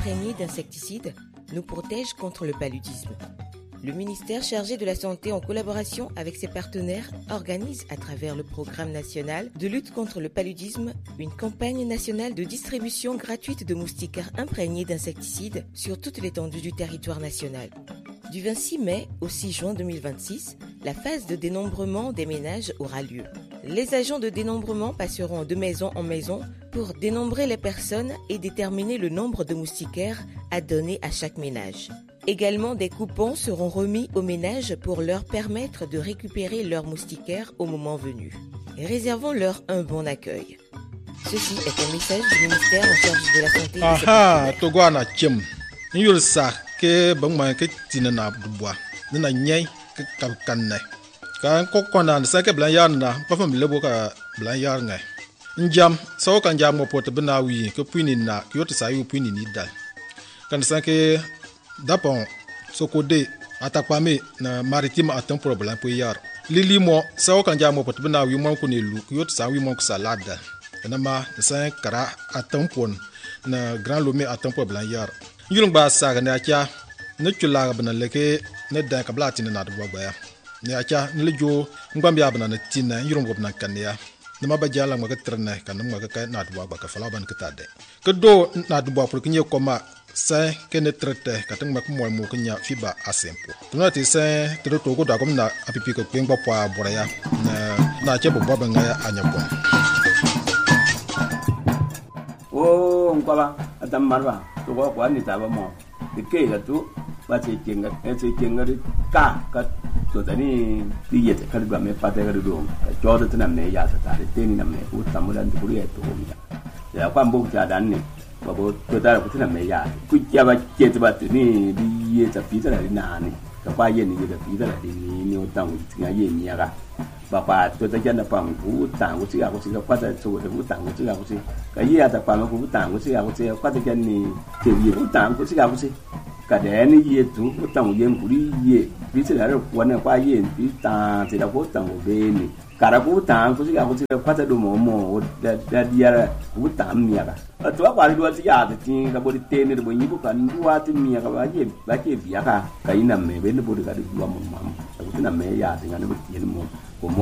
imprégnés d'insecticides nous protègent contre le paludisme. Le ministère chargé de la Santé, en collaboration avec ses partenaires, organise à travers le programme national de lutte contre le paludisme une campagne nationale de distribution gratuite de moustiquaires imprégnés d'insecticides sur toute l'étendue du territoire national. Du 26 mai au 6 juin 2026, la phase de dénombrement des ménages aura lieu. Les agents de dénombrement passeront de maison en maison pour dénombrer les personnes et déterminer le nombre de moustiquaires à donner à chaque ménage. Également, des coupons seront remis aux ménages pour leur permettre de récupérer leurs moustiquaires au moment venu. Réservons-leur un bon accueil. Ceci est un message du ministère en charge de la Santé. Aha, Togwana Chim. Yul sa ke bangma ke tinana dubois. Nina nyai ke kanne. Kan kokona sa ke blan yarna, pa fam lebo ka blan yarnga. Njam, so kan jam mo pot bina wi ke puini na, ke yot sa yu puini ni dal. Kan sa ke dapon sokode atakwame na maritime atam problem po yar. Lili mo sa kan jam mo pot bina wi mo ko ne lu, ke yot sa wi mo ko salada. Na ma sa kara atam pon na grand lomé atam problem yar. Yulung ba sa ne acha ne chula bana leke ne da ka blati na do gba ne acha ne lejo ngam ya bana na tinna yulung go bana kanya ne ma ba jala ma ka trene kan ma ka na do gba ka fala ban ka tade ke do na do ba pour que nye koma sa ke ne trete ka tan ma ko mo mo kanya fiba asempo tuna ti sa to go da ko na apipi ko ngba pa boraya na che bo ba nga anya ko o ngba adam marwa to ko ni ta ba mo de ke ga tu ba che kenga ri ka to tani ti ye ta kar ba me pa ta ga do ka jo da tana me ya ta de te ni na me u ta mu dan ku ri to mi ya kwa mbo ta dan ni ba bo to ta ku tana me ya ku ya ba che ta ba ni di ye ta pi ta ri na ni ka pa ye ni ga pi ta ri ni o ta mu ti ga ye ni ya ga bà bà tôi ta dân là bằng vũ tàng của chị qua tại chỗ để vũ tàng của chị cái gì là bằng vũ tàng của chị qua tại dân này thì gì vũ tàng của chị cả để này gì chúng vũ tàng của dân của đi gì ví dụ là quan là qua gì ví tàng thì là vũ tàng của bên này cả là vũ tàng của chị qua tại đồ mồ đã đi ra vũ tàng mía cả ở chỗ qua đi đua chị thì cái body tên này body như cái đua thì mía cái bà chị bía cả cái nằm bên bên body cái đua mồm cái nằm mía thì cái nó body tiền mồm